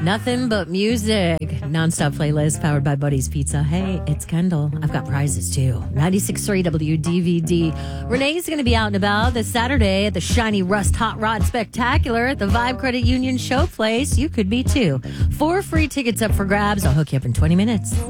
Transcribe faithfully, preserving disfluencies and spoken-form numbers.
Nothing but music. Nonstop playlist powered by Buddy's Pizza. Hey, it's Kendall. I've got prizes too. ninety-six point three W D V D. Renee's going to be out and about this Saturday at the Shiny Rust Hot Rod Spectacular at the Vibe Credit Union Showplace. You could be too. Four free tickets up for grabs. I'll hook you up in twenty minutes.